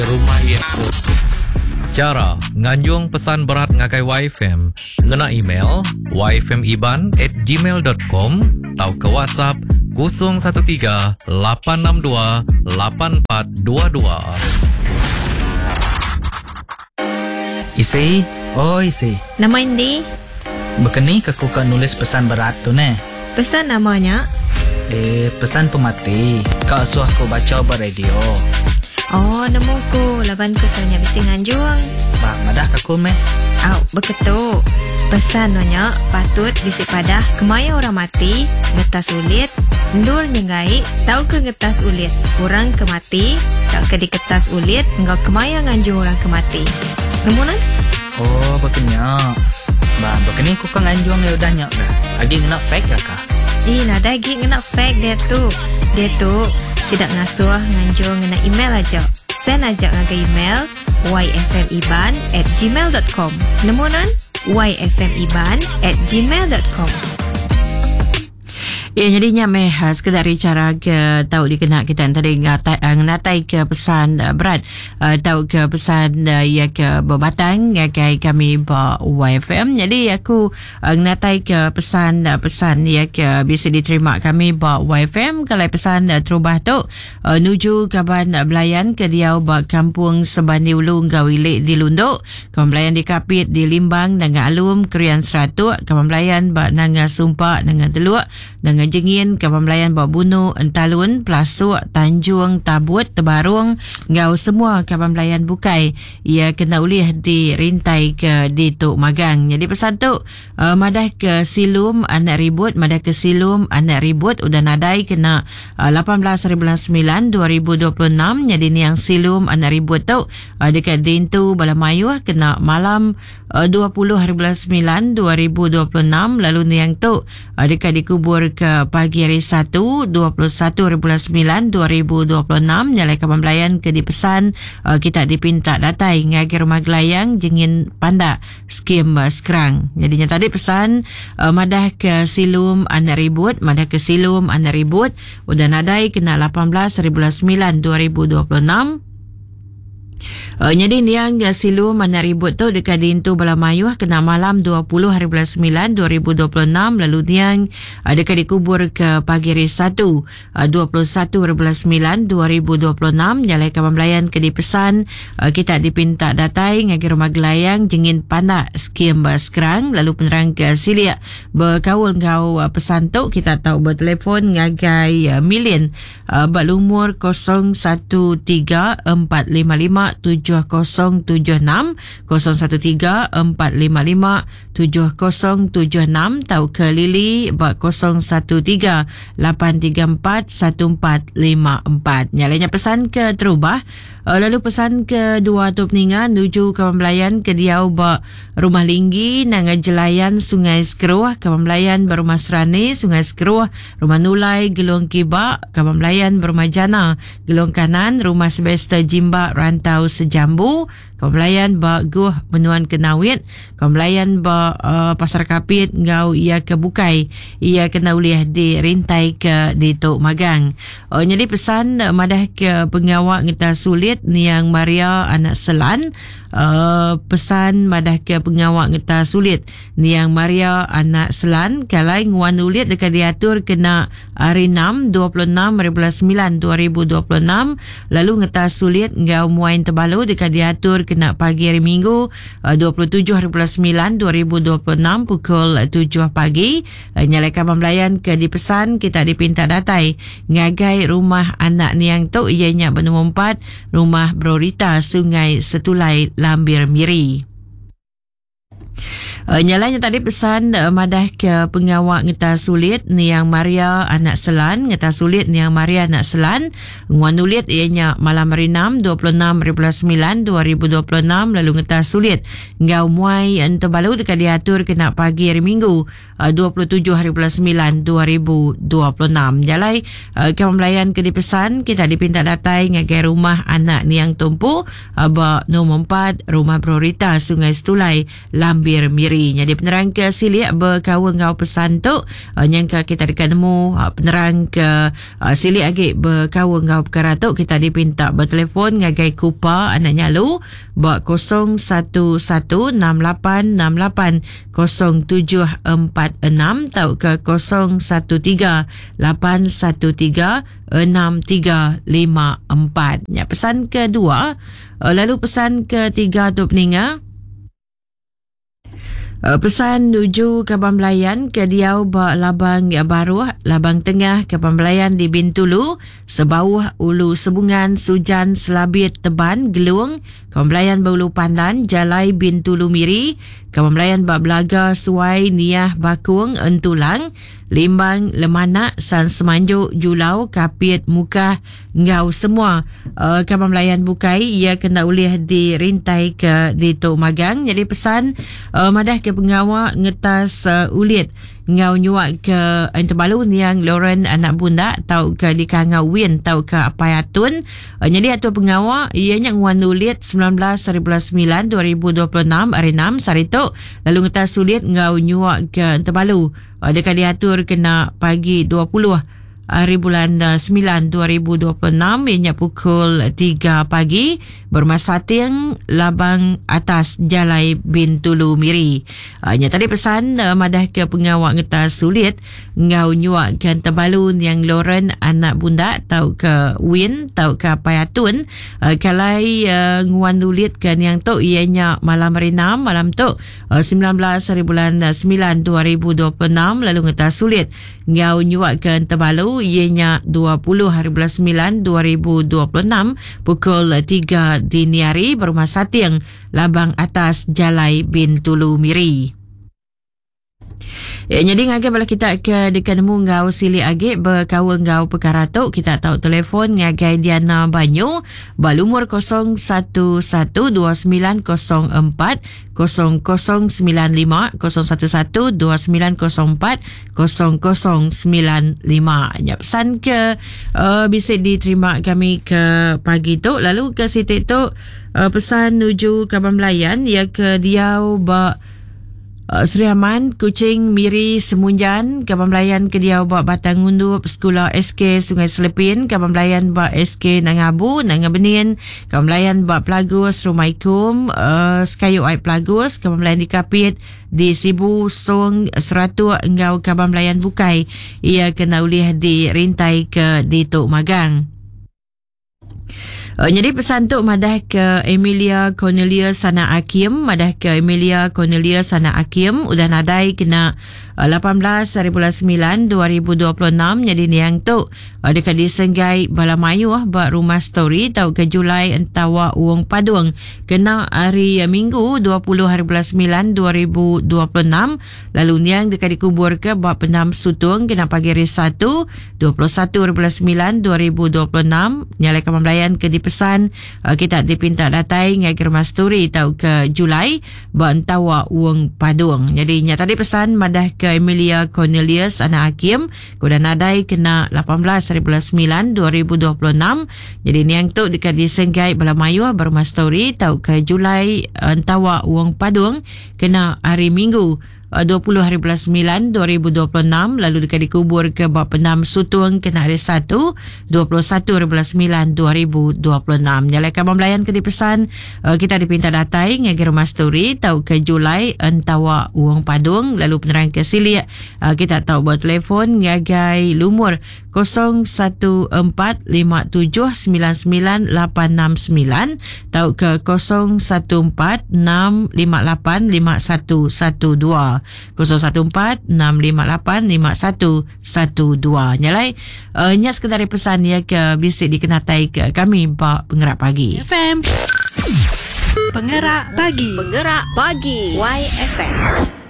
rumah itu. Cara nganjung pesan berat ngagai YFM, ngena email yfmiban@gmail.com atau ke WhatsApp 013-862-8422. Isi, isi. Nama Indi? Bekeni aku kan nulis pesan berat tu ne. Pesan namanya? Pesan pemati. Kau suah kau baca beradio. Oh, namuku. Laban ku sanya bisi nganjung. Bang, madah kaku meh. Beketu. Pesan nanya patut bisi padah kemaya orang mati, ngetas ulit, ndur nyengai, tahu ke ngetas ulit. Orang kemati, tak ke diketas ulit, engkau kemaya nganjung orang kemati. Namunan? Oh, bekenya. Bang, bekeni ku kan nganjung ya udah nyak dah. Agi ngena fake ya kah? Nah, daging ngena fake dia tu. Dia tu sidak ngasuh nganjung ngena email aja. Send aja ngaga email yfmiban@gmail.com. Namunan yfmiban@gmail.com. Ya, jadinya sekedar cara ke tahu dikena kita tadi ngatai ke pesan berat tahu ke pesan ya ke berbatang kai kami ba YFM. Jadi aku ngatai ke pesan ya ke bisa diterima kami ba YFM kalau pesan terubah tu nuju kaban belayan ke dia ba kampung Sebandi Ulu Gawilik di Lunduk, kaban belayan di Kapit di Limbang dengan Alum Krian Seratuk, kaban belayan ba nanga Sumpak dengan Teluk dengan Jengin, kawan melayan Bawak Bunu, Entalun, Pelasuk, Tanjung, Tabut, Tebarung, ngau semua kawan melayan bukai. Ia kena ulih di rintai ke di Tok Magang. Jadi pesan tu, madah ke silum anak ribut, madah ke silum anak ribut, udah nadai kena 18/9/2026. Jadi ni yang silum anak ribut tu, dekat Dintu Balamayu, kena malam 20/9/2026. Lalu ni yang tu, dekat dikubur ke pagi hari 1 21/9/2026. Nyalai kawan belayan ke dipesan kita dipinta datai ngagi rumah gelayang jengin panda skim sekarang. Jadinya tadi pesan madah ke silum anak ribut, madah ke silum anak ribut udah nadai kena 18/9/2026. Jadi yang silum anak ribut tu dekat Dintu Balamayu kena malam 20/9/2026. Lalu yang dekat dikubur ke pagi hari 1 21/9/2026. Jalai kawan belayan ke dipesan kita dipinta datai ngagi rumah gelayang jengin panak skim sekarang. Lalu penerang ke silia berkawal ngau pesan tu kita tahu bertelefon ngagai Milin berumur 013455 7076 0134557076. Tahu ke Lili bak 0138341454. Nyalanya pesan ke terubah. Lalu pesan ke dua tu peningan nuju kawan belayan ke Diau bak Rumah Linggi nanga Jelayan Sungai Sekeruh, kawan belayan berumah Serani Sungai Sekeruh, Rumah Nulai Gelong Kibak, kawan belayan berumah Jana Gelong Kanan, Rumah Sebesta Jimbak Rantau Sejambu, kawan belayan ba Guh Menuan Kenawit, kawan belayan ba Pasar Kapit ngau ia ke Bukai, ia kena ulih di rintai ke di Tok Magang. Jadi pesan madah ke pengawak kita sulit ni yang Maria anak Selan. Pesan madah ke pengawak ngeta sulit ni yang Maria anak Selan kalai nguan ulit dekat diatur kena hari 6 26/9/2026. Lalu ngeta sulit ngau muain terbalu dekat diatur kena pagi hari Minggu 27/9/2026 pukul 7 pagi. Nyalai kawan belayan ke dipesan kita dipinta datai ngagai rumah anak ni yang tu ianya bernombor 4 Rumah Brorita Sungai Setulai Lambir Miri. Nyalanya tadi pesan madah ke pengawak ngeta sulit ni yang Maria anak Selan, ngeta sulit ni yang Maria anak Selan nguan ulit ianya malam hari 6 26/9/2026. Lalu ngeta sulit ngau muai terbalu dekat diatur kena pagi hari Minggu 27/9/2026. Jalai kawan melayan ke dipesan kita dipinta datai ngagai rumah anak ni yang tumpu nombor 4 Rumah Brorita Sungai Setulai Lambir Gambir Miri. Jadi penerang ke Silik berkawan ngau pesan tu yang kita dekat nemu penerang ke Silik agak berkawan ngau perkara tu, kita dipinta bertelefon ngagai Kupa anak nyalu buat 0118680746 tau ke 0138136354. Ya, pesan kedua. Lalu pesan ketiga tu peninga. Pesan nuju ke Pembelayan ke Diau bak labang baru, labang tengah ke Pembelayan di Bintulu, sebawah Ulu Sebungan, Sujan, Selabit, Teban, Geluang, ke Pembelayan Ulu Pandan, Jalai Bintulu Miri, ke Pembelayan bak Belaga, Suai, Niah, Bakung, Entulang, Limbang, Lemanak, San Semanjuk, Julau, Kapit, Mukah, Ngau semua. Kapal Melayan Bukai, ia kena ulih dirintai ke di Tok Magang. Jadi pesan madah ke pengawak ngetas ulit ngau nyuak ke Terbalu yang Lauren anak bunda tau ke di Kangau Win tau ke Apayatun. Jadi atau pengawak ianya nguan ulit 19/9/2026 hari 6 Sarito, lalu ngetas ulit ngau nyuak ke Terbalu. Dekat diatur kena pagi 20 hari bulan 9 2026 ianya pukul 3 pagi bermasating labang atas Jalai Bintulu Miri. Nya tadi pesan madah ke pengawak ngetas sulit ngau nyuak ke Terbalu yang Lauren anak bunda tau ke Win tau ke Payatun. Kalai nguan ulit kan yang tu ianya malam rinam malam tu 19 hari bulan 9 2026, lalu ngetas sulit ngau nyuak ke Terbalu ianya 20 hari bulan 9 2026 pukul 3 dini hari berumah sating labang atas Jalai Bintulu Miri. Jadi ngagai bala kita ke dekat nemu ngau Silik agak berkawan ngau perkara tu, kita tahu telefon ngagai Diana Banyu balumur 011290400095 011290400095. Ya, pesan ke bisa diterima kami ke pagi tu. Lalu ke situ tu pesan nuju Kapal Melayan ya ke Diau bak Seri Aman, Kuching, Miri, Semunjan, Kapal Melayan ke Diau bak Batang Undup, Sekolah SK Sungai Selepin, Kapal Melayan bak SK Nangabu, Nangabenin, Kapal Melayan bak Pelagus, Rumaikum, Sekayu Aip Pelagus, Kapal Melayan di Kapit, di Sibu, Song, Seratu, Engau Kapal Melayan Bukai. Ia kena ulih di rintai ke di Tok Magang. Jadi pesan tu madah ke Emilia Cornelius Sana Akim, madah ke Emilia Cornelius Sana Akim udah nadai kena 18 hari bulan 9 2026. Jadi ni yang tu dekat di Senggai Balamayu bak Rumah Story tau ke Julai entawa Uang Padung kena hari Minggu 20 hari bulan 9 2026. Lalu ni yang dekat dikubur ke bak Pendam Sutung kena pagi hari 1 21 hari bulan 9 2026. Nyalai Kapal Melayan ke dipesan kita dipinta datai ngai ke Rumah Story tau ke Julai bak entawa Uang Padung. Jadi nya tadi pesan madah ke Emilia Cornelius anak Hakim kuda nadai kena 18 hari bulan 9 2026. Jadi ni yang tu dekat di Senggai Balamayu Rumah Story tau ke Julai entawa Uang Padung kena hari Minggu 20 hari bulan 9 2026. Lalu dekat dikubur ke bak Pendam Sutung kena hari 1 21 hari bulan 9 2026. Nyalai Kapal Melayan ke dipesan kita dipinta datai ngagi Rumah Story tau ke Julai entawa Uang Padung. Lalu penerang ke Silik kita tahu buat telefon ngagai lumur 0145799869 tau ke 0146585112 0146585112. Nyalai nya sekedar pesan ya ke bisik dikenatai ke kami bak Penggerak Pagi FM. Penggerak Pagi. Penggerak Pagi YFM.